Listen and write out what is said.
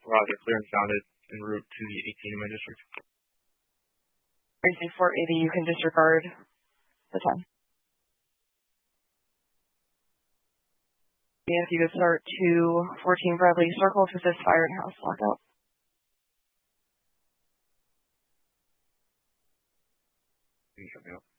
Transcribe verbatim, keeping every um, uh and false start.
Roger, clear and sounded en route to the eighteen in my district. Precinct four eighty, you can disregard the ten. And if you could start to fourteen Bradley Circle to assist fire and house lockout. Can you help me out?